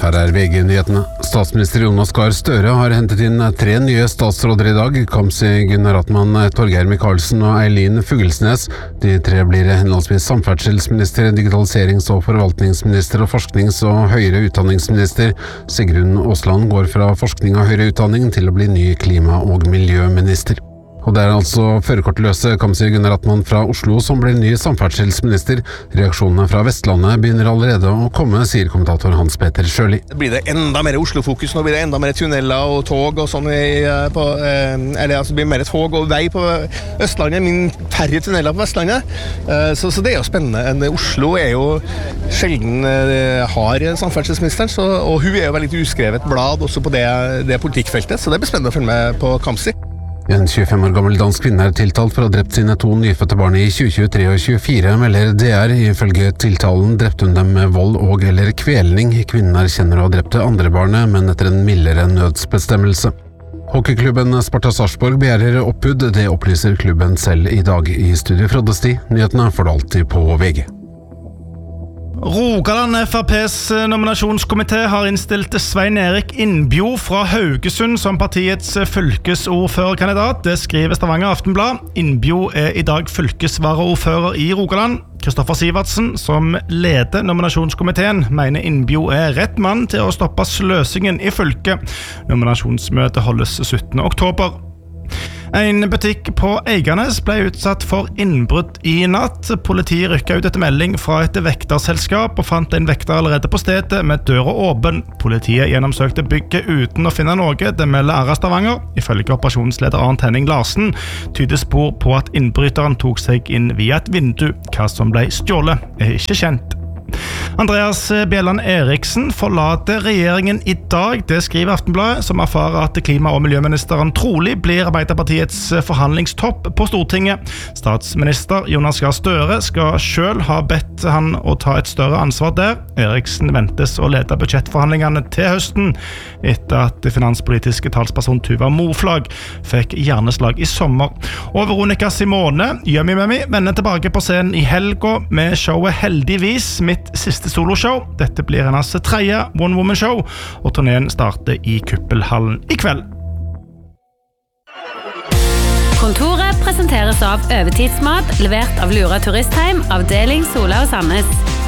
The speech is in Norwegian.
Her VG-nyhetene. Statsminister Jonas Gahr Støre har hentet inn 3 nye statsråder i dag. Kamzy Gunnar Ratman, Torgeir Micaelsen og Eileen Fuglesnes. De 3 blir henholdsvis samferdselsminister, digitaliserings- og forvaltningsminister og forsknings- og høyere utdanningsminister. Sigrun Aasland går fra forskning og høyere utdanning til å bli ny klima- og miljøminister. Og det altså førerkortløse Kamzy Gunnar Ratman fra Oslo som blir ny samferdselsminister. Reaksjonene fra Vestlandet begynner allerede å komme, sier kommentator Hans Petter Sjøli. Blir det enda mer Oslo-fokus, nå blir det enda mer tunneler og tog og sånn, det blir mer tog og vei på Østlandet, min færre tunneler på Vestlandet. Så det jo spennende. Oslo jo sjelden har samferdselsministeren, og hun jo veldig uskrevet blad også på det politikkfeltet, så det blir spennende å følge med på Kamzy. En 25 år gammel dansk kvinne tiltalt for å ha drept sine 2 nyfødte barn i 2023 og 2024, melder DR. Ifølge tiltalen drepte hun dem med vold og eller kvelning. Kvinnen erkjenner å ha drept det andre barnet, men etter en mildere nødsbestemmelse. Hockeyklubben Sparta Sarpsborg begjærer oppbud. Det opplyser klubben selv i dag. I studio Frode Sti. Nyhetene får du alltid på VG. Rogaland FrPs nominasjonskomité har innstilt Svein Erik Innbjo fra Haugesund som partiets fylkesordførerkandidat. Det skriver Stavanger Aftenblad. Innbjo i dag fylkesvaraordfører i Rogaland. Kristoffer Sivertsen, som leder nominasjonskomiteen, mener Innbjo rett mann til å stoppe sløsingen i fylket. Nominasjonsmøtet holdes 17. oktober. En butikk på Eiganes ble utsatt for innbrudd i natt. Politiet rykket ut etter melding fra et vekterselskap og fant en vekter allerede på stedet med døra åpen. Politiet gjennomsøkte bygget uten å finne noe. Det melder RA Stavanger. Ifølge operasjonsleder Arnt Henning Larsen tyder spor på at innbryteren tok seg inn via et vindu. Hva som ble stjålet ikke kjent. Andreas Bjelland Eriksen forlater regjeringen i dag. Det skriver Aftenbladet, som erfarer at klima- og miljøministeren trolig blir Arbeiderpartiets forhandlingstopp på Stortinget. Statsminister Jonas Gahr Støre skal selv ha bedt han å ta et større ansvar der. Eriksen ventes å lede budsjettforhandlingene til høsten, etter at finanspolitiske talsperson Tuva Moflag fikk hjerneslag i sommer. Og Veronica Simone, Yummy Mummy, vender tilbake på scenen i helga med showet Heldigvis, mitt siste soloshow. Dette blir hennes 3. one-woman-show, og turneen starter i Kuppelhallen i kveld. Kontoret presenteres av Øvetidsmat, levert av Lura Turistheim, avdeling Sola og Sandnes.